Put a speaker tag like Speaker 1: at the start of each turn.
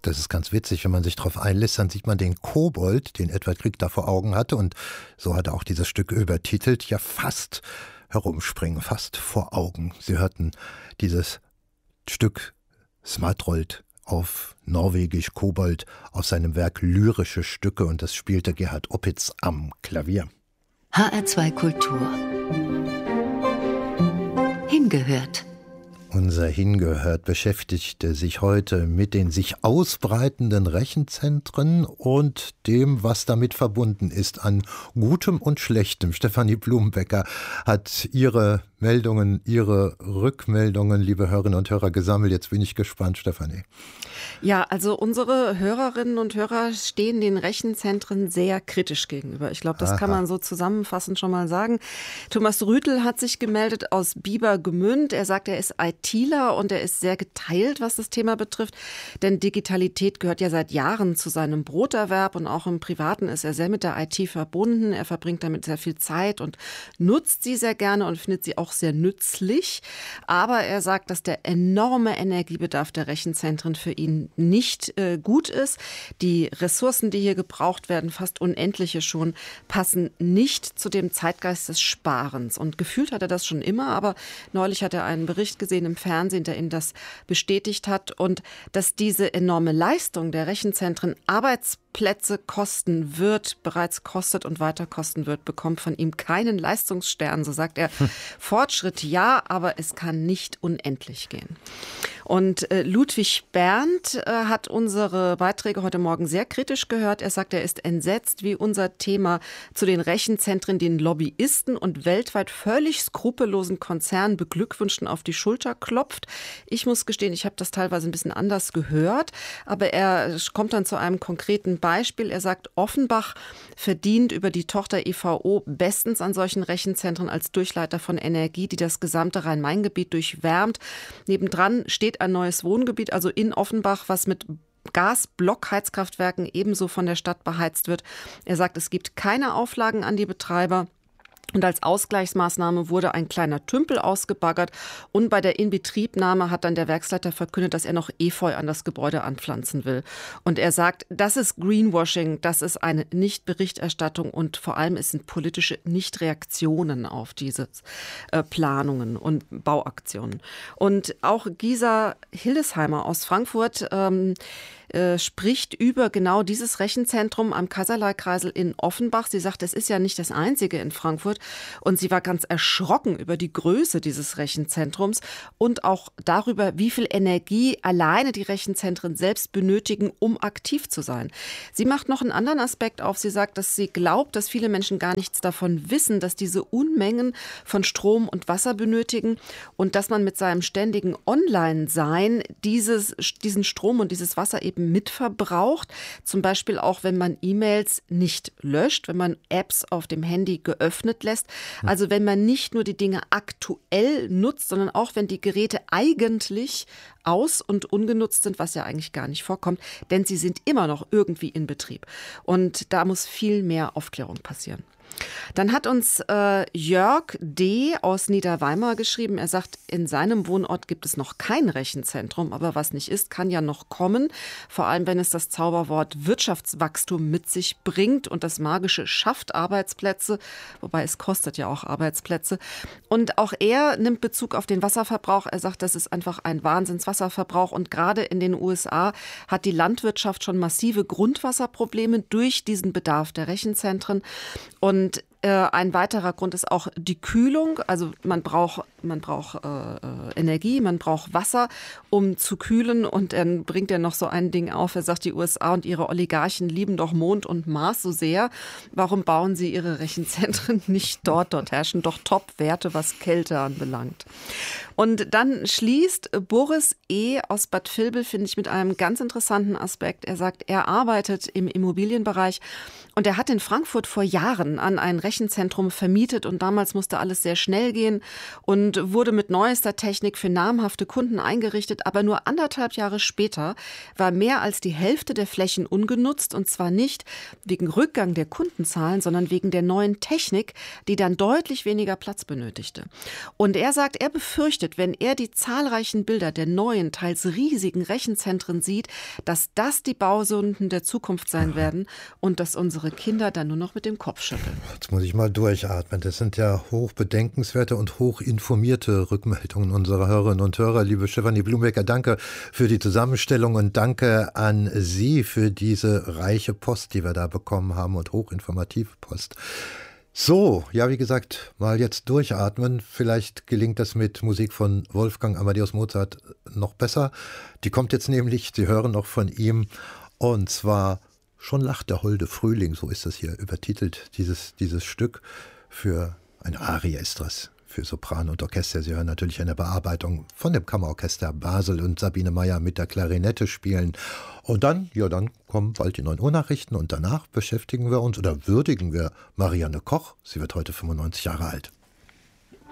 Speaker 1: Das ist ganz witzig, wenn man sich darauf einlässt, dann sieht man den Kobold, den Edward Grieg da vor Augen hatte, und so hat er auch dieses Stück übertitelt, ja fast herumspringen, fast vor Augen. Sie hörten dieses Stück Smartrold auf Norwegisch Kobold aus seinem Werk Lyrische Stücke, und das spielte Gerhard Opitz am Klavier.
Speaker 2: HR2 Kultur. Hingehört.
Speaker 1: Unser Hingehört beschäftigte sich heute mit den sich ausbreitenden Rechenzentren und dem, was damit verbunden ist an Gutem und Schlechtem. Stefanie Blumenbecker hat ihre Rückmeldungen, liebe Hörerinnen und Hörer, gesammelt. Jetzt bin ich gespannt, Stefanie.
Speaker 3: Ja, also unsere Hörerinnen und Hörer stehen den Rechenzentren sehr kritisch gegenüber. Ich glaube, das kann man so zusammenfassend schon mal sagen. Thomas Rüttel hat sich gemeldet aus Biebergemünd. Er sagt, er ist ITler und er ist sehr geteilt, was das Thema betrifft. Denn Digitalität gehört ja seit Jahren zu seinem Broterwerb und auch im Privaten ist er sehr mit der IT verbunden. Er verbringt damit sehr viel Zeit und nutzt sie sehr gerne und findet sie auch sehr nützlich. Aber er sagt, dass der enorme Energiebedarf der Rechenzentren für ihn nicht gut ist. Die Ressourcen, die hier gebraucht werden, fast unendliche schon, passen nicht zu dem Zeitgeist des Sparens. Und gefühlt hat er das schon immer, aber neulich hat er einen Bericht gesehen im Fernsehen, der ihm das bestätigt hat. Und dass diese enorme Leistung der Rechenzentren Arbeitsplätze kosten wird, bereits kostet und weiter kosten wird, bekommt von ihm keinen Leistungsstern. So sagt er, Fortschritt ja, aber es kann nicht unendlich gehen. Und Ludwig Berndt hat unsere Beiträge heute Morgen sehr kritisch gehört. Er sagt, er ist entsetzt, wie unser Thema zu den Rechenzentren den Lobbyisten und weltweit völlig skrupellosen Konzernen beglückwünschten auf die Schulter klopft. Ich muss gestehen, ich habe das teilweise ein bisschen anders gehört, aber er kommt dann zu einem konkreten Beispiel. Er sagt, Offenbach verdient über die Tochter EVO bestens an solchen Rechenzentren als Durchleiter von Energie, die das gesamte Rhein-Main-Gebiet durchwärmt. Nebendran steht ein neues Wohngebiet, also in Offenbach, was mit Gasblockheizkraftwerken ebenso von der Stadt beheizt wird. Er sagt, es gibt keine Auflagen an die Betreiber. Und als Ausgleichsmaßnahme wurde ein kleiner Tümpel ausgebaggert. Und bei der Inbetriebnahme hat dann der Werksleiter verkündet, dass er noch Efeu an das Gebäude anpflanzen will. Und er sagt, das ist Greenwashing, das ist eine Nichtberichterstattung und vor allem es sind politische Nichtreaktionen auf diese Planungen und Bauaktionen. Und auch Gisa Hildesheimer aus Frankfurt spricht über genau dieses Rechenzentrum am Kaiserlei-Kreisel in Offenbach. Sie sagt, es ist ja nicht das einzige in Frankfurt. Und sie war ganz erschrocken über die Größe dieses Rechenzentrums und auch darüber, wie viel Energie alleine die Rechenzentren selbst benötigen, um aktiv zu sein. Sie macht noch einen anderen Aspekt auf. Sie sagt, dass sie glaubt, dass viele Menschen gar nichts davon wissen, dass diese Unmengen von Strom und Wasser benötigen und dass man mit seinem ständigen Online-Sein diesen Strom und dieses Wasser eben mitverbraucht. Zum Beispiel auch, wenn man E-Mails nicht löscht, wenn man Apps auf dem Handy geöffnet lässt. Also wenn man nicht nur die Dinge aktuell nutzt, sondern auch wenn die Geräte eigentlich aus- und ungenutzt sind, was ja eigentlich gar nicht vorkommt, denn sie sind immer noch irgendwie in Betrieb. Und da muss viel mehr Aufklärung passieren. Dann hat uns Jörg D. aus Niederweimar geschrieben. Er sagt, in seinem Wohnort gibt es noch kein Rechenzentrum, aber was nicht ist, kann ja noch kommen. Vor allem, wenn es das Zauberwort Wirtschaftswachstum mit sich bringt und das Magische schafft Arbeitsplätze, wobei es kostet ja auch Arbeitsplätze. Und auch er nimmt Bezug auf den Wasserverbrauch. Er sagt, das ist einfach ein Wahnsinnswasserverbrauch und gerade in den USA hat die Landwirtschaft schon massive Grundwasserprobleme durch diesen Bedarf der Rechenzentren. Und ein weiterer Grund ist auch die Kühlung. Also man braucht Energie, man braucht Wasser, um zu kühlen. Und dann bringt er noch so ein Ding auf. Er sagt, die USA und ihre Oligarchen lieben doch Mond und Mars so sehr. Warum bauen sie ihre Rechenzentren nicht dort? Dort herrschen doch Top-Werte, was Kälte anbelangt. Und dann schließt Boris E. aus Bad Vilbel, finde ich, mit einem ganz interessanten Aspekt. Er sagt, er arbeitet im Immobilienbereich und er hat in Frankfurt vor Jahren an ein Rechenzentrum vermietet und damals musste alles sehr schnell gehen und wurde mit neuester Technik für namhafte Kunden eingerichtet. Aber nur 1,5 Jahre später war mehr als die Hälfte der Flächen ungenutzt und zwar nicht wegen Rückgang der Kundenzahlen, sondern wegen der neuen Technik, die dann deutlich weniger Platz benötigte. Und er sagt, er befürchtet, befürchtet, wenn er die zahlreichen Bilder der neuen, teils riesigen Rechenzentren sieht, dass das die Bausünden der Zukunft sein werden und dass unsere Kinder dann nur noch mit dem Kopf schütteln.
Speaker 1: Jetzt muss ich mal durchatmen. Das sind ja hochbedenkenswerte und hochinformierte Rückmeldungen unserer Hörerinnen und Hörer. Liebe Stefanie Blumenbecker, danke für die Zusammenstellung und danke an Sie für diese reiche Post, die wir da bekommen haben und hochinformative Post. So, ja, wie gesagt, mal jetzt durchatmen. Vielleicht gelingt das mit Musik von Wolfgang Amadeus Mozart noch besser. Die kommt jetzt nämlich, Sie hören noch von ihm, und zwar Schon lacht der holde Frühling, so ist das hier übertitelt, dieses Stück. Für eine Arie ist das, für Sopran und Orchester. Sie hören natürlich eine Bearbeitung von dem Kammerorchester Basel und Sabine Meyer mit der Klarinette spielen. Und dann kommen bald die 9 Uhr Nachrichten und danach beschäftigen wir uns oder würdigen wir Marianne Koch. Sie wird heute 95 Jahre alt.